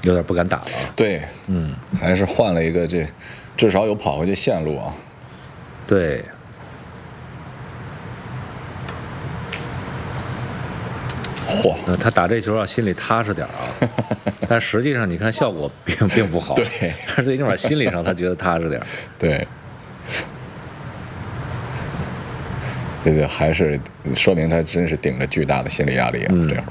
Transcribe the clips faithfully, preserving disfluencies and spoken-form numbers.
有点不敢打了。 对， 嗯， 还是换了一个这，至少有跑回去线路啊。 对。 嚯， 呃，他打这球啊，心里踏实点啊，但实际上你看效果并并不好。 对， 但是最起码心理上他觉得踏实点。 对，这个还是说明他真是顶着巨大的心理压力啊， 嗯、 这会儿。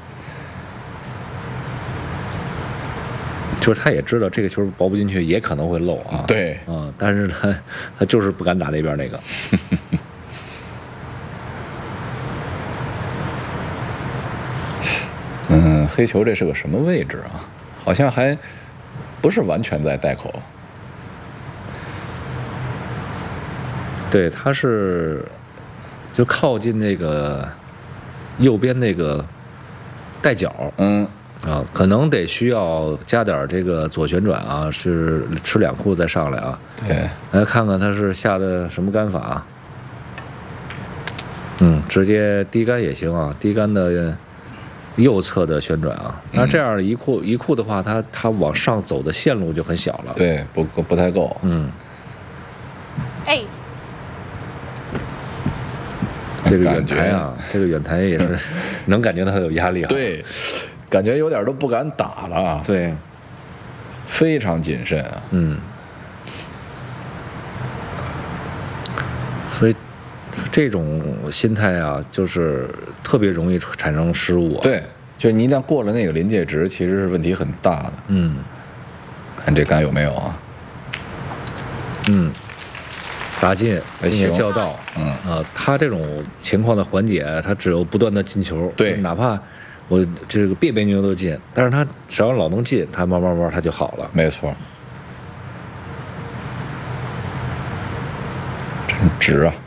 就是他也知道这个球包不进去，也可能会漏啊。 对， 啊、嗯，但是他他就是不敢打那边那个。 嗯，黑球这是个什么位置啊？好像还不是完全在袋口。 对，他是就靠近那个右边那个带角。 嗯。 啊，可能得需要加点这个左旋转啊，是吃两库再上来啊。 对， 来看看他是下的什么杆法。嗯，直接低杆也行啊，低杆的右侧的旋转啊。那这样一库一库的话，它它往上走的线路就很小了。 对，不不太够。 嗯。 Eight。 这个远台啊，这个远台也是能感觉到他有压力啊。 对。感觉有点都不敢打了， 对， 非常谨慎啊。 嗯，所以这种心态啊，就是特别容易产生失误、啊。 对，就你一旦过了那个临界值，其实是问题很大的。 嗯， 看这杆有没有啊？ 嗯，打进并且叫到。 嗯啊，他这种情况的缓解，他只有不断的进球。 对， 哪怕。我这个别别扭扭进，但是他只要老能进，他慢慢慢他就好了。 没错，真值啊！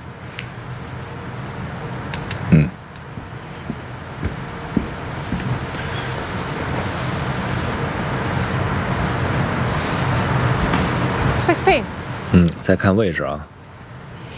嗯， 十六。 嗯，再看位置啊。